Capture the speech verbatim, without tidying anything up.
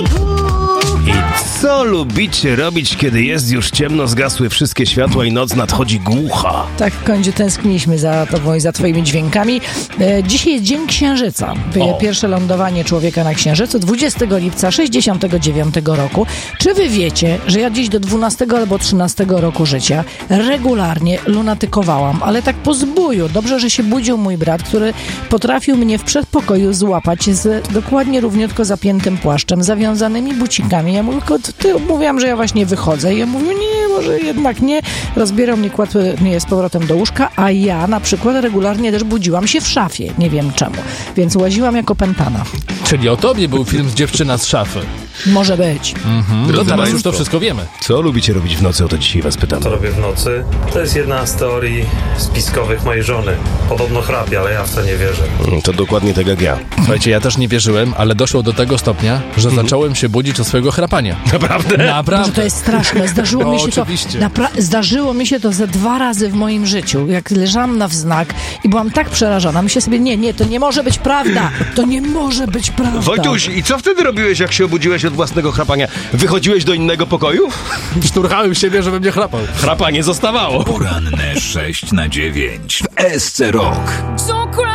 I co lubicie robić, kiedy jest już ciemno, zgasły wszystkie światła i noc nadchodzi głucha? Tak, w końcu tęskniliśmy za tobą i za twoimi dźwiękami. E, dzisiaj jest Dzień Księżyca. O. Pierwsze lądowanie człowieka na Księżycu dwudziestego lipca sześćdziesiątego dziewiątego roku. Czy wy wiecie, że ja gdzieś do dwunastego albo trzynastego roku życia regularnie lunatykowałam, ale tak po zbóju. Dobrze, że się budził mój brat, który potrafił mnie w przedpokoju złapać z dokładnie równiutko zapiętym płaszczem, zawiązanymi bucikami. Ja mówię, ty mówiłam, że ja właśnie wychodzę. I ja mówię, nie, może jednak nie. Rozbierał mnie, kładł mnie z powrotem do łóżka, a ja na przykład regularnie też budziłam się w szafie. Nie wiem czemu. Więc łaziłam jako pętana. Czyli o tobie był film z Dziewczyna z szafy. Może być. Mhm. No teraz już to wszystko wiemy. Co lubicie robić w nocy? O to dzisiaj was pytam. Co robię w nocy? To jest jedna z teorii spiskowych mojej żony. Podobno chrapie, ale ja w to nie wierzę. To dokładnie tak jak ja. Słuchajcie, ja też nie wierzyłem, ale doszło do tego stopnia, że Mhm. zacząłem się budzić od swojego chrapania. Naprawdę? Naprawdę. Może to jest straszne. Zdarzyło No, mi się to. oczywiście. Napra- zdarzyło mi się to ze dwa razy w moim życiu. Jak leżałam na wznak i byłam tak przerażona. Myślę sobie, nie, nie, to nie może być prawda. To nie może być prawda. Wojtuś, i co wtedy robiłeś, jak się obudziłeś od własnego chrapania? Wychodziłeś do innego pokoju? Szturchałem siebie, żebym nie chrapał. Chrapanie zostawało. Poranne sześć na dziewięć w S C Rock.